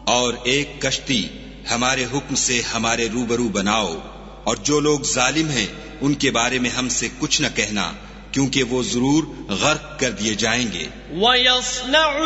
और एक कश्ती हमारे हुक्म से हमारे रूबरू बनाओ, और जो लोग जालिम हैं उनके बारे में हमसे कुछ न कहना, क्योंकि वो जरूर गर्क कर दिए जाएंगे।